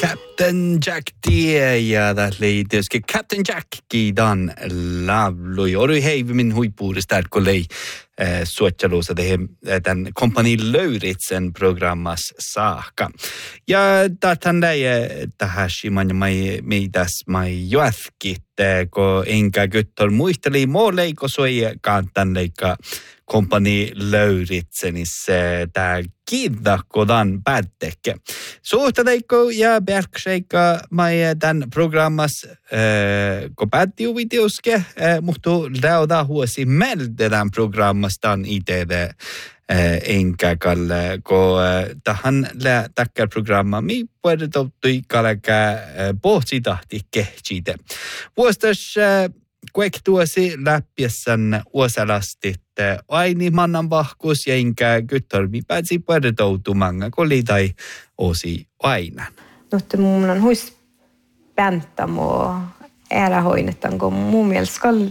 Captain Jack ja tälle tietysti Captain Jack kiidan lavloi ori heivi min huippuudesta tärkolei suottelussa tämän kompani Lauritsen programmas saakka. Ja tähän tähän meitäs mai joathkit, kun enkä kyttol muisteli muuleiko soi kantan leikka kompani Lauritsenissa tää kiidakodan päättekke. Suhteleikko ja bergseikka mai tämän programmas kun päättiuvidiuske, mutta läuda huosi meldetään programmastaan itse enkä kalle, kun tähän takkar programma mi puhuttui kalka pohjitahti kehtsite. Vuostas kuektuosi läpiessän uosalastit aini mannan vahkus ja enkä kyttormi päätsi puhuttautumanga, kun oli tai osi aina. Mutta mun on huis pääntämo älähoinetan, kun mun mielestä skal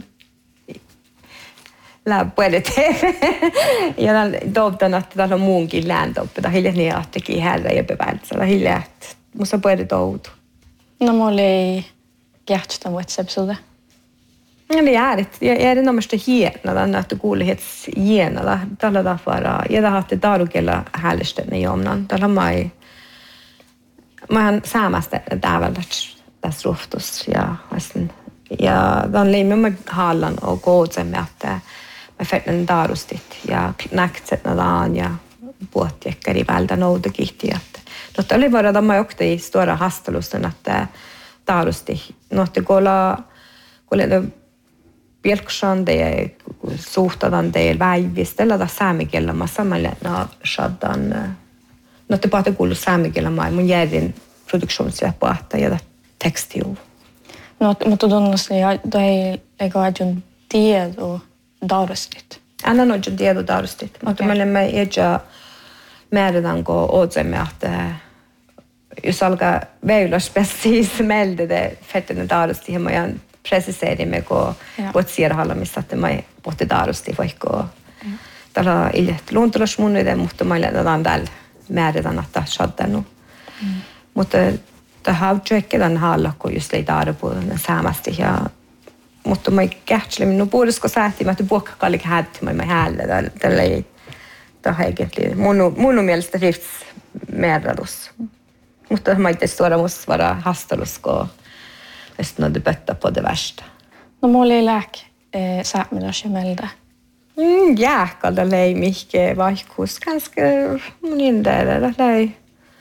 läppuedeteen. Ja toivon, että täällä on muunkin lääntöoppi. Tämä hiljan niin ahtakin härä ja beväältä. Tämä hiljan, että musta puhutet outu. No mä olin kähtstä vuotsa episode. Ja det är det. Jag är enormt hiena, att kuulihets hiena. Tällä tavalla. Ja det har det darukella härlistänyt jomnan. Tällä mai. Mä hän saamasta täältä tässä ruhtus ja dan leimme med hallan och gåsen med att med fetten darustit ja näktset nadan ja båtjäckar i väldan och det gick att då oli bara de åkte i stora hastelusten att darusti något gola Bjälkshan det suhtadan det väivistellä da saamikella mä samalla na shaddan något på att kuulu saamikella mä mun järin produktionsjärpahta ja tekstiu. No, mutta tunnustin, että ei ajun tiedä darustit. Anna on jo tiedä darustit. Mutta me olemme edja määrätään, kun otsemme, että jos alkaa väylös pääsiis meldede fettene darusti, ja mä preciseerimme, kun vuotsierhallamissa, että mä pohti darusti, vaikka tällä on iljet luontolasmunnuiden, mutta mä olen täällä määrätään, että shaddannu. Mutta tämä on halla, kun just ei darpuun saamasti. Mutta mä kähtselen minun puolisko säähtimään, että puokkakallik hättymään mä häällä. Tällä ei taheketli. Mun mielestä rifts määrädus. Mutta mä itse suora musta vara hastalus, kun sitten on pöttä på det värsta. No mulla ei lääk säämilas ja melda. Jääkalda ei mihke vaihkuus. Ganska mun indäällä ei.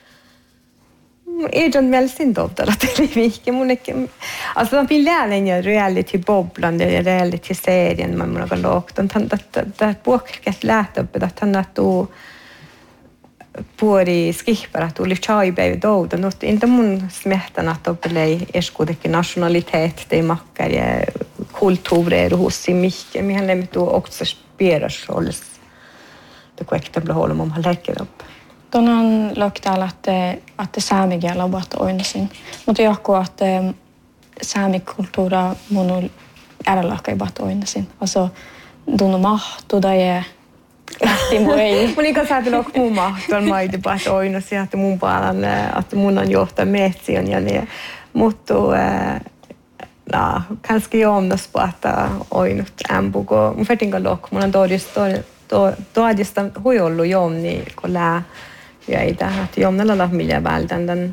Ei ole vielä sintoutella televiikki. Alltså de vill lära en reality-bobblan, reality-serien man har lagt. Det puhkeket lähtöppet, että hän nähtuu puori skihpär, että oli chaipäivä douda. Mutta inte mun smehtän, että oppelei eskuutekin nationalitet, det makkar ja kultuureer hos i mihke. Mihän lemmettuu också spieras hålles. Det kuekta blir hålla om han läker upp. Tuon on täällä, että saamikielä ovat oinasin. Mutta joku, että saamikulttuura mun äärelläkään ovat oinasin. Also, tunnu mahtu tai lähti mun ei. Mun ikä säätellä, että mun mahtu on maitipat oinasin, että mun palan, että mun on johtaa metsiön ja niin. Mutta, kanske jomnas på että oinut ämpuko. Mun fettinkä lok, mun on todista huijollu jomni, kun lää. Ja ei tähän, että jomnalla milja vältän.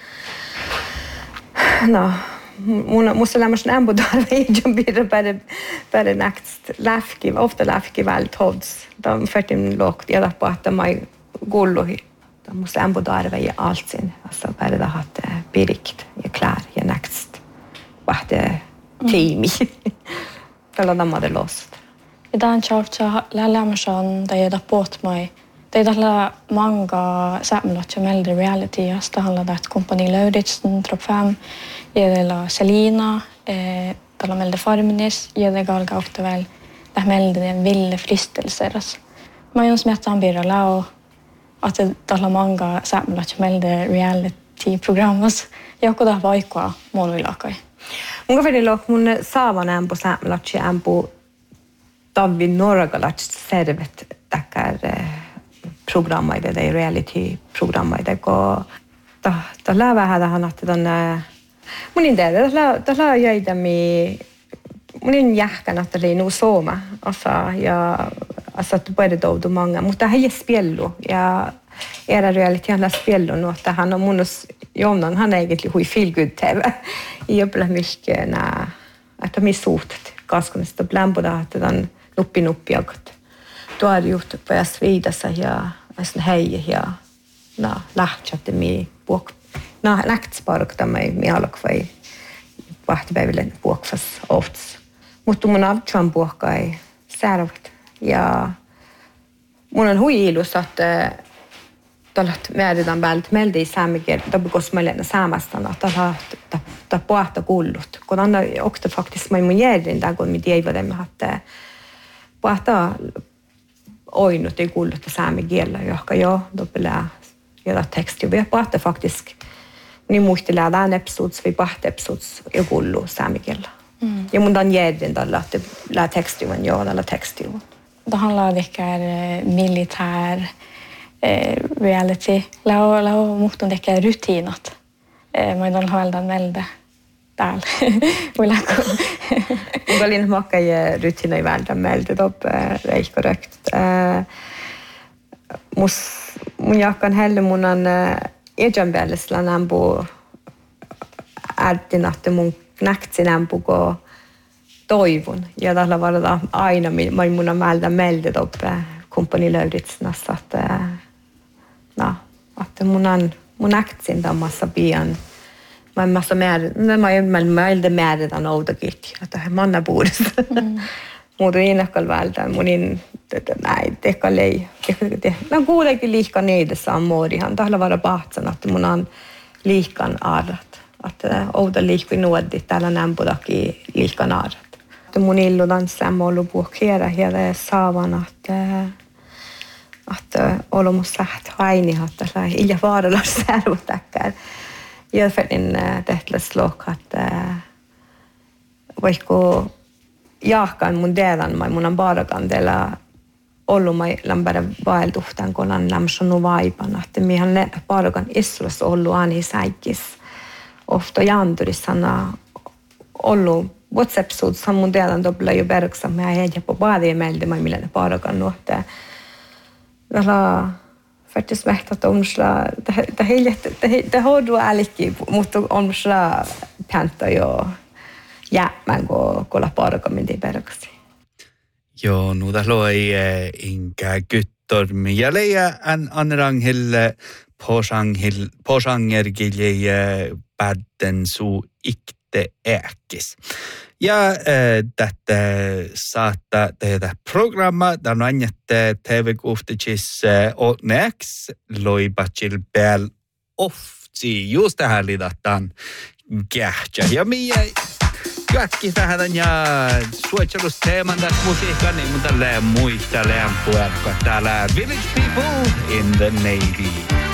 No, musta lämmösen ämpudarve ei jompiira päre näkst läfki, ofta läfki vält hods. De färtin lågt, ja på att de är gulluhi. De musta ämpudarve ja allt sin. Alltså päre det hat pirikt ja klär ja näkst. Vahte tiimi. Tällä damade lost. Ja tämän chartsa lämmösen tai jota puhut mai. Det är många samlat som melder reality. Det handlar om kompani Lauritsen, Trop 5, det Selina, det melder Farmenis, det galga ofta väl. Det melder en ville fristelser. Man ju smätta han blir och att det är många samlat som melder reality-program. Jag kunde ha vaikua monuilakai. Mun välillä mun saavan ämpu samlat ja ämpu Davin Norgalat servet tackar programmaide tai reality-programmaide, kun tällä vähän tähän että tänne munin tehdä tällä jäidämi munin jähkän että oli nu sooma osa ja asat pöydätoudu många mutta hän ei spellu ja era realiteten spellu nu att han on munus Jonan han egentligen hui feel good TV jobbla mycket när att de är sotet kaskunista blämboda att den nuppi jagat då har gjort på jag svida sig ja en hej ja na lähtsätte mi bok na näktsparkta mig alkvai vahtipäiville buokfas ofts mutta mun altran buokkai särvt ja mun on hui ilus että tällät määritään vält meldi saamikiel tapikos meille saamastana ta pohta kullut kun anna också faktiskt mun järjin där kun mi tiedämme että pohta oinut ei kullut saamikielä johka jo doppelää ja teksti vi pohta faktiskt niin muistelee tämän episodes vi pohta episodes ja kullu saamikielä ja mun dan järjin tällä la teksti on jo tällä teksti on det handlar ehkä militär reality. Lau muhtun tekee rutiinat. Mä en ole huolta melde täällä. Mulla oli makkai rutiinoi vältä melde top ei korrekt. Mun jakkan helle mun on ejan välisellä nämpu ärtinatte mun näktsi nämpuko toivon. Ja tällä varata aina mun on melde top kompani löyditsnassa että mun aktsin tammassa pian. Mä elde määritän outokitti, että manna puhdista. Muuta innakkal vältä, munin tekalei. Mä kuulekin liikan eidessä on muodihan. Tällä vara pahtsan, että mun on liikan arrat. Että outa liikki nuoddi, täällä nämpudaki liikan arrat. Mun illudan samalla puhkeera ja saavan, että olemus säht haini hatta ilja vaaralla särvutäkkään. Ja färdin tehtäläs lokat vaikka jahkan mun delan mun on baarakan teillä ollut mai lämpärä vaeltuhtaan kun on lämsonu vaipan että mihan baarakan issus ollut ani säikis ofta janturissana ollut WhatsApp-suutsa mun delan dobbla jo bergsam mä heitä på baadi melde mai millä baarakan nuotte tällä faktiskt mäktigt att omsla det har du älki mutta omsla panta jo man kolla parkamin di bergsi joo nu da loi inka gyttormi ja leia anranghill posangergilje badden su ikte äkis. Ja tätä saattaa tehdä programma, tämä on että TV-kuhticis onneeksi loipatsil pääl ofsi. Just tähän lidataan kähtsä. Ja minä kaikki tähän ja suojelusteeman tässä musiikka, niin mun tällä muista lämpuerkka täällä Village People in the Navy.